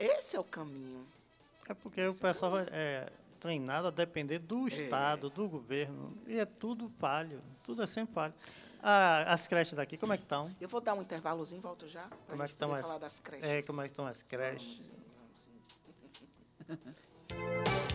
Esse é o caminho. É porque o pessoal é treinado a depender do Estado, do governo, e é tudo falho, tudo é sempre falho. As creches daqui, como é que estão? Eu vou dar um intervalozinho, volto já, para a Como é gente que estão poder as, falar das creches. como é que estão as creches? Vamos sim.